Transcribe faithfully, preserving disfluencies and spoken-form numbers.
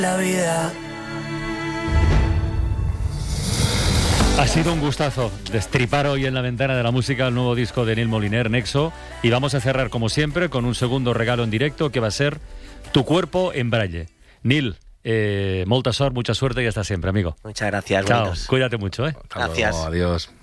la vida. Ha sido un gustazo destripar hoy en la ventana de la música el nuevo disco de Nil Moliner, Nexo, y vamos a cerrar como siempre con un segundo regalo en directo que va a ser Tu cuerpo en braille. Nil, eh, molta sort, mucha suerte y hasta siempre, amigo. Muchas gracias. Chao, buenos. cuídate mucho, ¿eh? Gracias. Adiós.